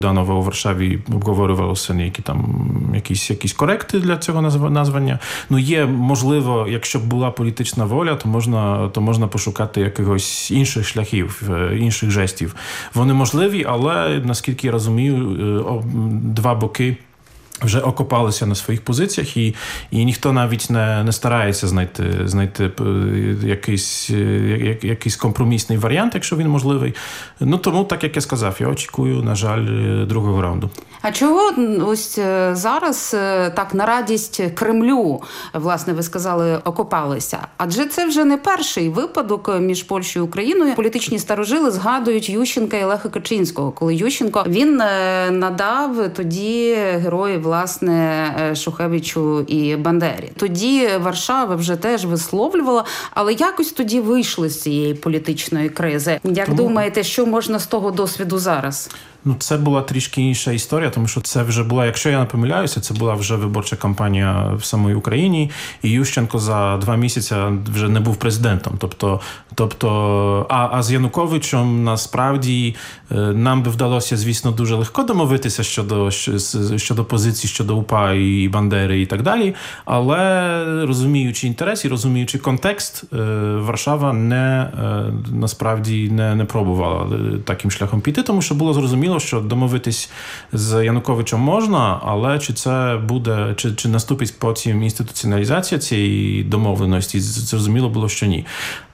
Даново у Варшаві обговорювалося якісь коректи для цього названня. Ну, є, можливо, якщо б була політична воля, то можна пошукати якихось інших шляхів, інших жестів. Вони можливі, але, наскільки я розумію, два боки вже окопалися на своїх позиціях, і ніхто навіть не старається знайти якийсь компромісний варіант, якщо він можливий. Ну, тому, так як я сказав, я очікую, на жаль, другого раунду. А чого ось зараз так на радість Кремлю, власне, ви сказали, окопалися? Адже це вже не перший випадок між Польщею і Україною. Політичні старожили згадують Ющенка і Леха Качинського. Коли Ющенко, він надав тоді героїв, власне, Шухевичу і Бандері. Тоді Варшава вже теж висловлювала, але якось тоді вийшли з цієї політичної кризи. Як думаєте, що можна з того досвіду зараз? Ну, це була трішки інша історія, тому що це вже була, якщо я не помиляюся, це була вже виборча кампанія в самій Україні, і Ющенко за 2 місяці вже не був президентом. А з Януковичем, насправді, нам би вдалося, звісно, дуже легко домовитися щодо позицій, щодо УПА і Бандери і так далі, але розуміючи інтерес і розуміючи контекст, Варшава насправді не пробувала таким шляхом піти, тому що було зрозуміло, що домовитись з Януковичем можна, але чи це буде, чи наступить потім інституціоналізація цієї домовленості, зрозуміло було, що ні.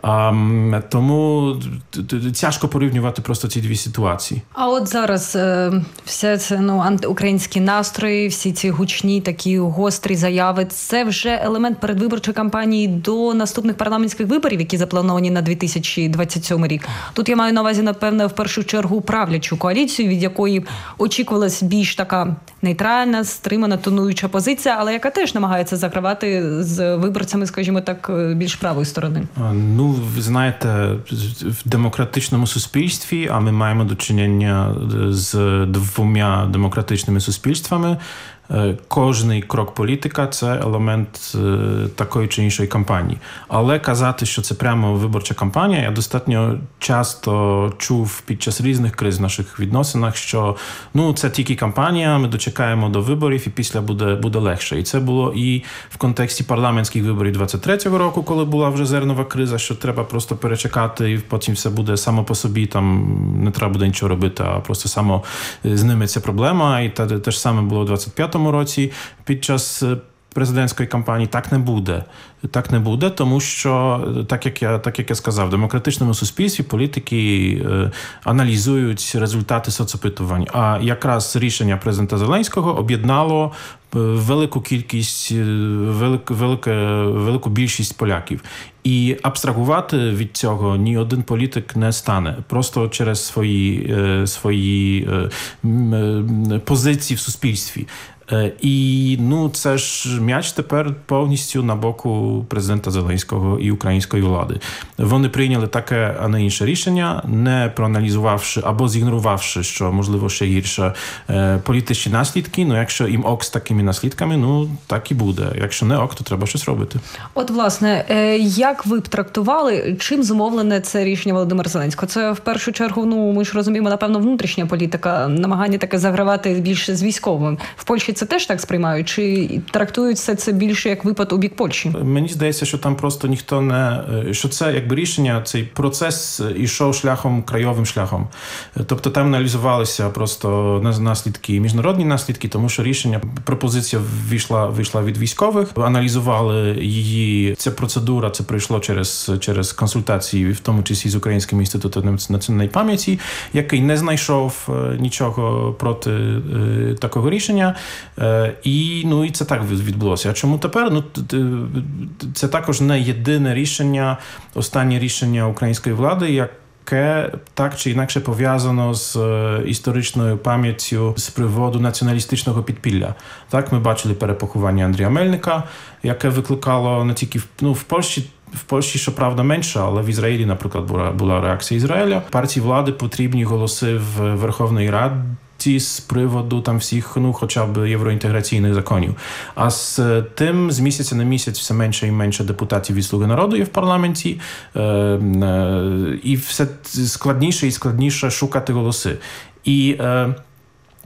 Тому тяжко порівнювати просто ці дві ситуації. А от зараз все це антиукраїнські настрої, всі ці гучні такі гострі заяви, це вже елемент передвиборчої кампанії до наступних парламентських виборів, які заплановані на 2027 рік. Тут я маю на увазі, напевне, в першу чергу правлячу коаліцію, від якої очікувалась більш така нейтральна, стримана, тонуюча позиція, але яка теж намагається закривати з виборцями, скажімо так, більш правої сторони. Ну, ви знаєте, в демократичному суспільстві, а ми маємо до чинення з 2 демократичними суспільствами, кожний крок політика – це елемент такої чи іншої кампанії. Але казати, що це прямо виборча кампанія, я достатньо часто чув під час різних криз в наших відносинах, що це тільки кампанія, ми дочекаємо до виборів і після буде легше. І це було і в контексті парламентських виборів 23-го року, коли була вже зернова криза, що треба просто перечекати і потім все буде само по собі, там не треба буде нічого робити, а просто само зніметься проблема. І те ж саме було у 25-му році під час президентської кампанії. Так не буде. Так не буде, тому що, так як я сказав, в демократичному суспільстві політики аналізують результати соцопитувань. А якраз рішення президента Зеленського об'єднало велику кількість, велику більшість поляків. І абстрагувати від цього ні один політик не стане. Просто через свої позиції в суспільстві. І це ж м'яч тепер повністю на боку президента Зеленського і української влади. Вони прийняли таке, а не інше рішення, не проаналізувавши або зігнорувавши, що, можливо, ще гірше, політичні наслідки. Якщо їм ок з такими наслідками, так і буде. Якщо не ок, то треба щось робити. От, власне, як ви б трактували, чим зумовлене це рішення Володимира Зеленського? Це, в першу чергу, ми ж розуміємо, напевно, внутрішня політика, намагання таке загравати більше з військовим. В Польщі це теж так сприймають? Чи трактують все це більше як випад у бік Польщі? Мені здається, що там просто ніхто не... Що це якби рішення, цей процес ішов краєвим шляхом. Тобто там аналізувалися просто наслідки, міжнародні наслідки, тому що пропозиція вийшла від військових, аналізували її. Ця процедура, це пройшло через консультації, в тому числі з Українським інститутом національної пам'яті, який не знайшов нічого проти такого рішення. І це так відбулося. А чому тепер? Це також не єдине рішення, останнє рішення української влади, яке так чи інакше пов'язано з історичною пам'яттю з приводу націоналістичного підпілля. Так, ми бачили перепоховання Андрія Мельника, яке викликало не тільки в Польщі, щоправда, менше, але в Ізраїлі, наприклад, була реакція Ізраїля. Партії влади потрібні голоси в Верховній Раді з приводу там всіх, хоча б євроінтеграційних законів. А з тим, з місяця на місяць все менше і менше депутатів від «Слуги народу» є в парламенті, і все складніше і складніше шукати голоси. І